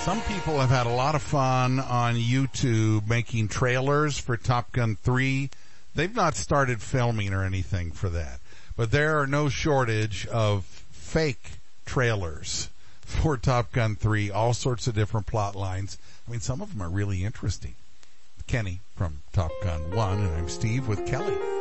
Some people have had a lot of fun on YouTube making trailers for Top Gun 3. They've not started filming or anything for that. But there are no shortage of fake trailers for Top Gun 3, all sorts of different plot lines. I mean, some of them are really interesting. Kenny from Top Gun 1, and I'm Steve with Kelly.